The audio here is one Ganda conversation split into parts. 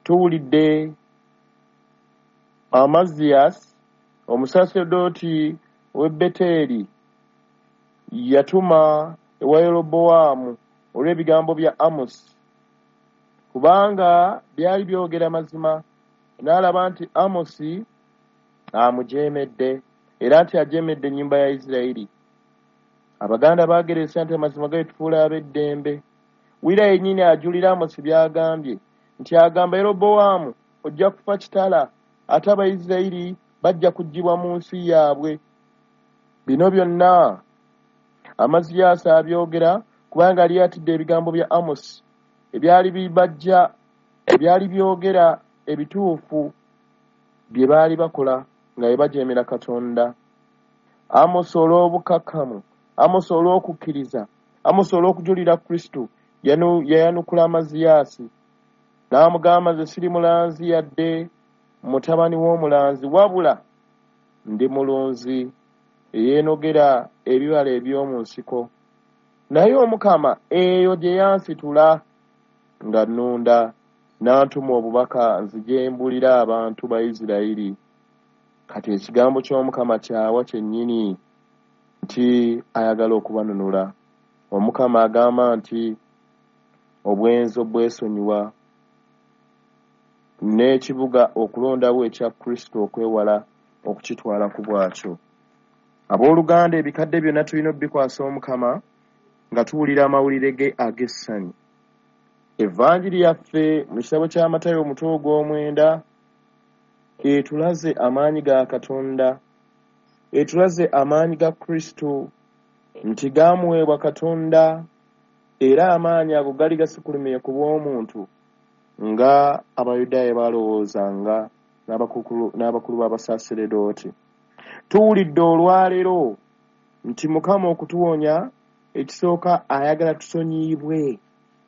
tuwulidde Amazias omusasedooti w'e Beteri yatuma ewa Yerobowaamu olw'ebigambo bya Amosi, kubanga byali byogera mazima. N'alaba nti Amosi amujeemedde era nti ajeemedde ennyumba ya Isirayiri. Abaganda baageresa nti amazima gaitufuula ab'eddembe. Wira yennyini ajulira Amosi by'agambye nti agamba Yerobowaamu ojja kufa kitala, ate Abayisirayiri bajja kuggyibwa mu nsi yaabwe. Bino byonna Amaziyaasi abyogera kubanga yali atidde ebigambo bya Amosi ebyali byogera ebituufu bye baali bakola nga bye bajeemera Katonda. Amosi olw'obukakkamu, Amosi olw'okukkiriza, Amosi olw'okujulira Kristo yayanukula Amaziyaasi n'amugamba, nze siri mulanzi yadde mutabani w'omulanzi, wabula ndi mulunzi eyeenogera ebibala eby'omu nsiko. Naye Omukama eyo gye yansitula nga nnunda, n'antuma obubaka nzije mbulira abantu ba Isirayiri. Kati ekigambo ky'Omukama kyawa kyennyini nti ayagala okubanunula. Omukama agamba nti obwenzo bwesonyiwa, n'ekibuga okulondawo ekya Kristo okwewala okukitwala ku bwakyo. Abooluganda, ebikadde byonna tulina obikwasa Omukama nga tuwulira amawulire ge ag'essanyu. Evvanjiri yaffe mu kitabo kya Matayo omutwe ogw'omwenda etulaze amaanyi ga Katonda, etulaze amaanyi ga Kristo nti gaamuweebwa Katonda, era amaanyi ago gali gasikulumiye ku bw'omuntu nga Abayudaaya balowoozanga n'abakulu b'Abasaaseredooti. Tuwulidde olwaleero nti Mukama okutuwonya ekisooka ayagala tusonyiibwe,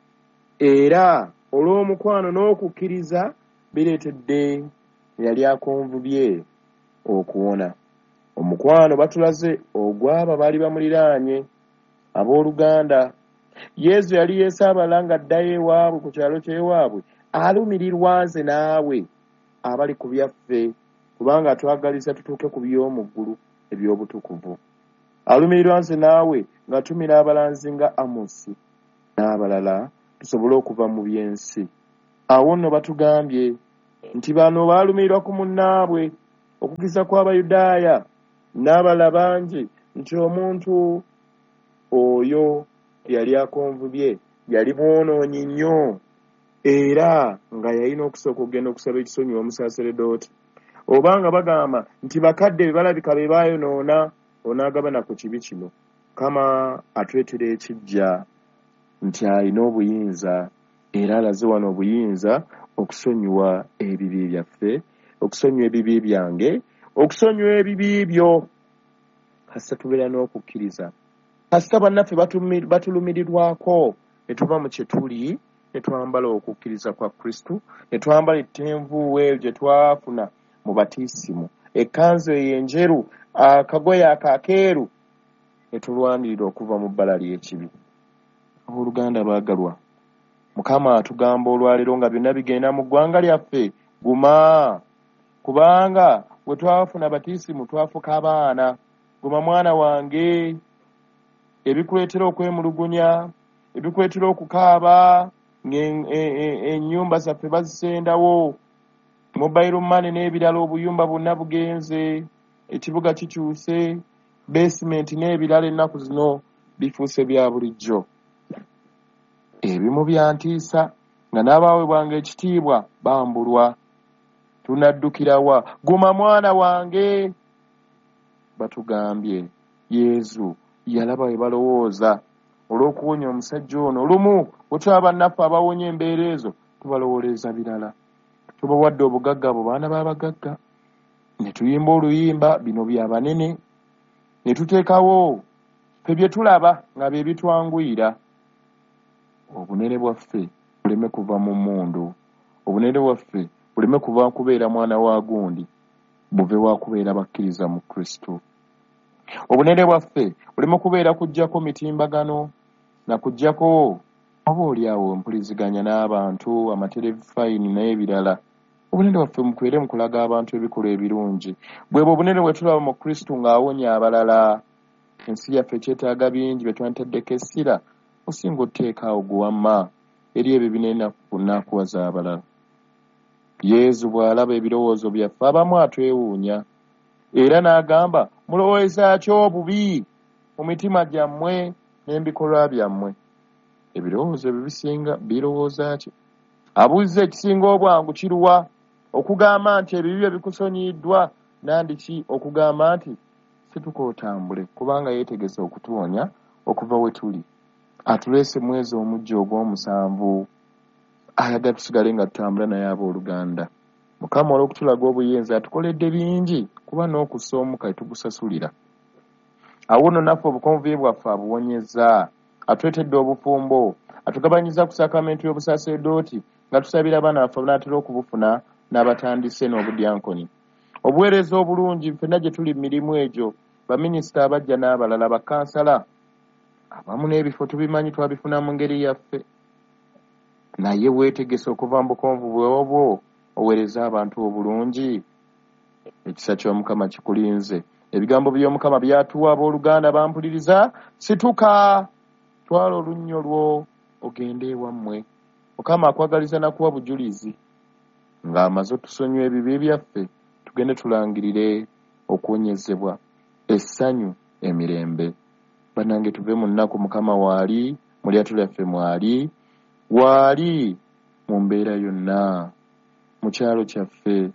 era olw'omukwano n'okukkiriza bireetedde yali akonvubye okuwona. Omukwano batulaze ogw'abo baali bamuliraanye. Abooluganda, Yesu yali yeesaabala ng'addayo ewaabwe ku kyalo ky'ewaabwe, alumirirwa nze naawe abali ku byaffe, kubanga atwagaliza tutuuke ku by'omu ggulu eby'obutukuvu. Alumirirwa nze naawe ng'atumira abalanzi nga Amosi n'abalala tusobole okuva mu by'ensi. Awo nno batugambye nti bano baalumirirwa ku munnaabwe, okukisa kw'Abayudaaya n'abalala bangi, nti omuntu oyo yali akonvubye, yali mwonoonyi nnyo, era nga yalina okusooka okugenda okusaba ekisonyiwa omusaaseredooti. Obanga bagamba nti bakadde be balabika be baayonoona, onaagabana ku kibi kino. Kama atwetera ekiggya nti alina obuyinza, era alaze wano obuyinza okusonyiwa ebibi byaffe, okusonyiwa ebibi byange, okusonyiwa ebibi byo, kasita tubeera n'okukkiriza. Kasita bannaffe batulumirirwako ne tuva mu kye tuli, ne twambala okukkiriza kwa Kristo, ne twambala ettenvuuwo eyo gye twafuna mu batiisimu, ekkanzu eyo enjeru, akagoye akakeeru, ne tulwanirira okuva mu bbala ly'ekibi. Abooluganda baagalwa, Mukama atugamba olwaleero nga byonna bigenda mu ggwanga lyaffe, guma, kubanga bwe twafuna batiisimu twafuka abaana. Guma mwana wange, ebikuleetera okwemulugunya, ebikuleetera okukaaba, ennyumba zaffe bazisendawo, mobile money n'ebirala, obuyumba bwonna bugenze, ekibuga kikyuse, basement n'ebirala ennaku zino bifuuse bya bulijjo. Ebimu byantiisa nga n'abaweebwanga ekitiibwa bambulwa. Tunaddukirawa? Guma mwana wange. Batugambye Yesu yalaba we balowooza olw'okuwonya omusajja ono. Olumu bwe tulaba bannaffe abawonya embeera ezo, tubalowooleza birala. Tubawadde obugagga abo baana b'abagagga, ne tuyimba oluyimba bino bya banene, ne tuteekawo ffe bye tulaba nga bye bitwanguyira. Obunene bwaffe buleme kuva mu mmundu, obunene bwaffe buleme kuva kubeera mwana wa gundi, buve wa kubeera bakkiriza mu Kristo. Obunene bwaffe buleme kubeera kujjako mitimbagano na kujjako oba oliawo empuliziganya n'abantu amaterefayini n'ebirala obunene waffe mukwere mu kulaga abantu ebikolwa ebirungi bwebwo obunene bwe tulaba mu Kristo ng'awonya abalala ensi yaffe kyetaaga bingi bye twanteddeko essira osinga otteekaawo guwamma eri ebyo bineenakuwaza abalala. Yezu bw'alaba ebirowoozo byaffe abamu atwewuunya era n'agamba mulowooza ki obubi mu mitima gyammwe n'ebikolwa byammwe. Ebirowoozo ebyo bisinga birowooza ki? Abuuza ekisinga obwangu kiruwa? Okugamba nti ebibi ebikusonyiddwa nandiki okugamba nti situkootambule kubanga yeetegese okutuwonya okuva we tuli. Atuleese mwezi omujja ogw'omusanvu ayagala tusigale nga tutambula naye abooluganda. Mukama olw'okutulaga obuyinza atukoledde bingi kuba n'okussa omuka tugusasulira. Awo nno naffe obukonvuye bwaffe abuwonyezza. Atwetedde obufumbo atugabanyiza ku sakramenti y'obusaaseredooti nga tusabira abaana baffe banaatera okubufuna n'abatandise n'obudyankoni. Obuweereza obulungi ffenna gye tuli mirimu egyo baminisita abajja n'abalala bakansala abamu n'ebifo tubimanyi twabifuna mu ngeri yaffe. Naye weetegese okuva mu bukonvu bwobwo oweereza abantu obulungi. Ekisa ky'Omukama kikulinze. Ebigambo by'Omukama byatuwa abooluganda bampuliriza situka twala olunnyo lwo ogende ewammwe. Mukama akwagaliza nakuwa bujulizi ng'amaze otusonyiwa ebibi byaffe tugende tulangirire okuwonyezebwa essanyu emirembe. Bannange tuve mu nnaku Mukama waali mu lyatu lyaffe mwali waali mu mbeera yonna mu kyalo kyaffe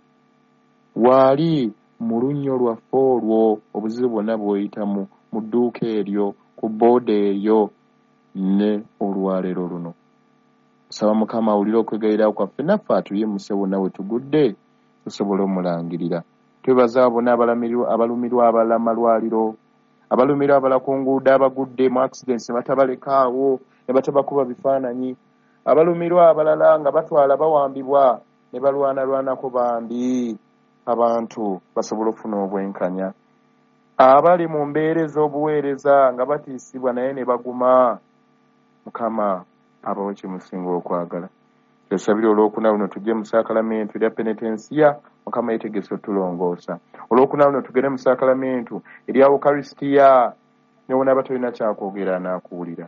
waali mu lunnyo lwaffe olwo obuzibu bwonna bw'oyitamu mu dduuka eryo ku booda eyo ne olwaleero luno. Saba Mukama awulire okwegayirira kwaffe naffe atuyimuse wonna we tugudde tusobole omulangirira. Twebaza bonna abalumirwa amalwaliro abalumirwa abala ku nguudo abagudde mu accidents ne batabalekaawo ne batabakuba bifaananyi abalumirwa abalala nga batwala bawambibwa ne balwanalwanako bambi abantu basobola okufuna obwenkanya. Abali mu mbeera ez'obuweereza nga batiisibwa naye ne baguma Mukama abawe kimusinga okwagala. Tusabire olwokuna luno tujje mu sakramento erya penetensiya Mukama yeetegese otulongoosa. Olwokuna luno tugende mu sakramento erya Eucharistia ne wona abatalina kyakwogera n'akuwulira.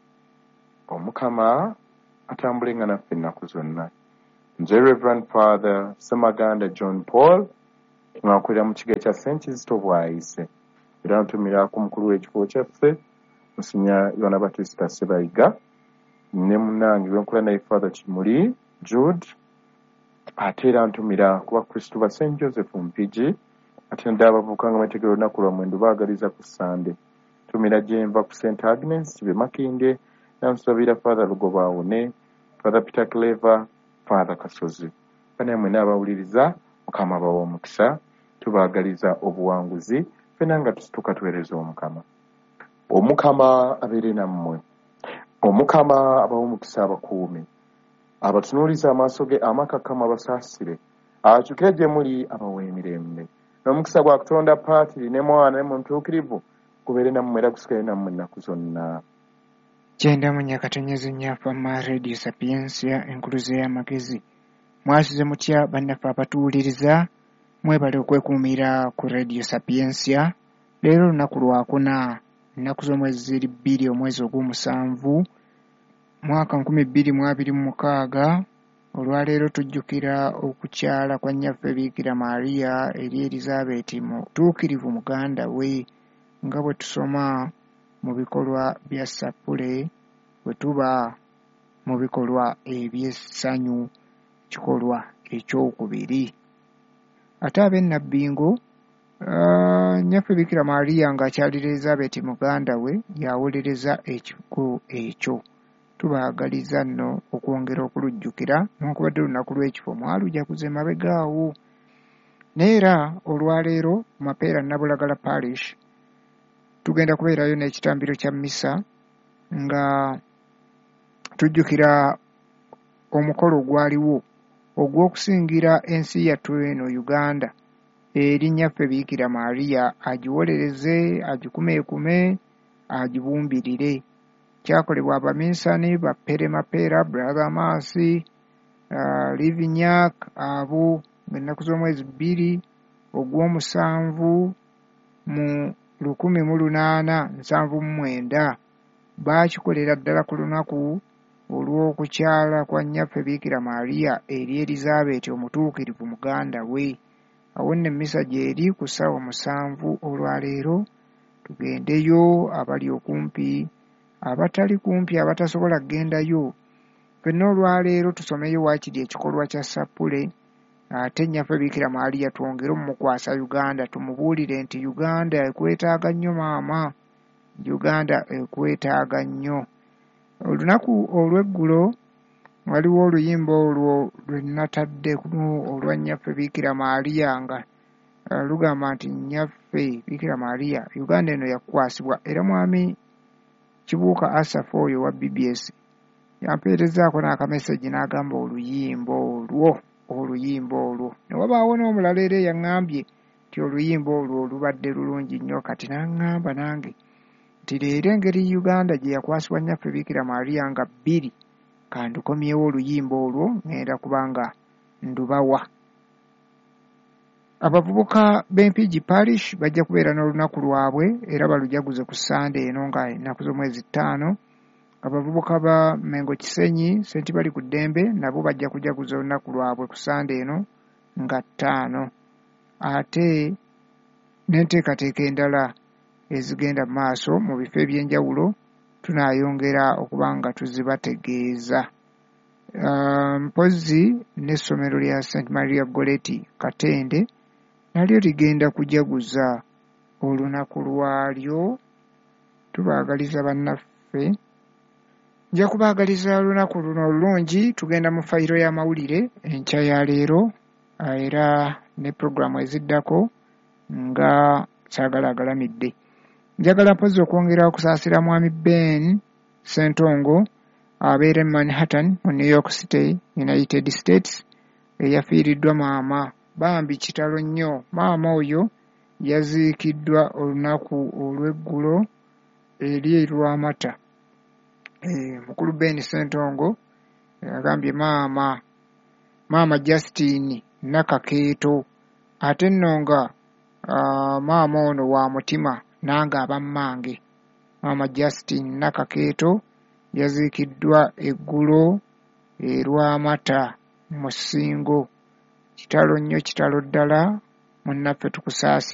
Omukama atambule nga naffe ennaku zonna. Nze Reverend Father Semaganda John Paul mwakolera mu kigo kya St. Kizito Bwayise era ntumira ku mukulu w'ekifo kyaffe Monsignor Yohana Batista Sebayiga ne munnange wenkola naye Father Kimuli Jude ate era ntumira ku bakristu ba St. Joseph Mpigi ate naddala abavubuka nga bategeera olunaku lwa mwendo baagaliza ku Sande. Ntumira gyenva ku St. Agnes Kibe Makinde namusabira Father Lugobawo ne Father Peter Clever Father Kasozi. Bana mwena abawuliriza Mukama bawa omukisa tubaagaliza obuwanguzi ffenna nga tusituka tuweereza Omukama. Omukama abeere nammwe. Omukama abawa omukisa abakuume abatunuuliza amaaso ge amakakkamu abasaasire akyukire gye muli abawa emirembe n'omukisa gwa Katonda Paatiri ne Mwana ne mu ntuukirivu gubeere nammwe era gusigale nammwe ennaku zonna. Kyenda munyakatonyezi nnyaffa ma Radio Sapiensia enkuluze y'amagezi. Mwasize mutya bannaffe abatuwuliriza mwebale okwekuumira ku Radio Sapiensia. Leero lunaku lwakuna ennaku z'omwezi ziri 2 omwezi ogw'omusanvu mwaka 2026. Olwaleero tujjukira okukyala kwa nnyaffe Biikira Maria eri Elizabeti mutuukirivu muganda we nga bwe tusoma mu bikolwa bya Sapule bwe tuba mu bikolwa eby'essanyu kikolwa ekyokubiri. Ate ab'ennabbingo nnyaffe Biikira Maria ng'akyalira Elizabeti muganda we yawolereza ekigo ekyo. Tubaagaliza nno okwongera okulujjukira newankubadde olunaku lw'ekifo mwalujaguze mabegaawo. Neera olwaleero Mapeera Nabulagala Parish tugenda kubeerayo n'ekitambiro kya mmisa nga tujjukira omukolo gwaliwo ogw'okusingira ensi yattu eno Uganda eri nnyaffe Biikira Maria agiwolereze, agikumeekume, agibumbirire. kyakolebwa Abaminsani, Bapere Mapera, Brother Masi, Livinyak, abo ng'ennaku z'omwezi 2 ogw'omusanvu mu 1879 baakikolera ddala ku lunaku olw'okukyala kwa nnyaffe Biikira Maria eri Elizabeth omutuukirivu muganda we. Awo nno emmisa gy'eri ku ssaawa 7 olwaleero. Tugendeyo abali okumpi, abatali kumpi, abatasobola kgendayo. Ffenna olwaleero tusomeyo waakiri ekikolwa kya Sappule, ate nnyaffe Biikira Maria twongere omumukwasa Uganda, tumubuulire nti Uganda ekwetaaga nnyo maama, Uganda ekwetaaga nnyo. Olunaku olw'eggulo waliwo oluyimba olwo lwe natadde olwa nnyaffe Biikira Maria nga lugamba nti nnyaffe Biikira Maria Uganda eno yakwasibwa, era mwami Kibuuka Asaph oyo wa BBS yampeerezaako n'akameseji n'agamba oluyimba olwo. Ne wabaawo n'omulala era yaŋŋambye nti oluyimba olwo lubadde lulungi nnyo, kati n'aŋŋamba nange nti leero engeri Uganda gye yakwasibwa nnyaffe Biikira Maria nga 2 kandukomyewo oluyimba olwo ngenda kubanga ndubawa. Abavubuka b'Empigi Parish bajja kubeera n'olunaku lwabwe era balujaguze ku Sande eno nga ennaku z'omwezi 5. Abavubuka ba Mengo Kisenyi St. Bali ku Ddembe nabo bajja kujaguza olunaku lwabwe ku Sande eno nga 5. Ate n'enteekateeka endala ezigenda maaso mu bifo eby'enjawulo tunaayongera okuba nga tuzibategeeza. Mpozzi n'essomero lya St. Maria Goretti Katende nalyo ligenda kujaguza olunaku lwalyo. Tubaagaliza bannaffe, nja kubaagaliza olunaku luno olulungi. Tugenda mu fayiro y'amawulire enkya ya leero era ne puroguramu eziddako nga saagala agalamidde. Njagala mpozzi okwongera okusaasira mwami Ben Ssentongo abeera e Manhattan mu New York City, United States, eyafiiriddwa maama. Bambi kitalo nnyo. Maama oyo yaziikiddwa olunaku olw'eggulo eri Lwamata. Mukulu Ben Ssentongo agambye maama Justine Nakakeeto, ate nno nga maama ono wa mutima nange abammange. Maama Justine Nakakeeto yaziikiddwa eggulo Lwamata mu Ssingo. Kitalo nnyo, kitalo ddala. Munnaffe tukusaasira.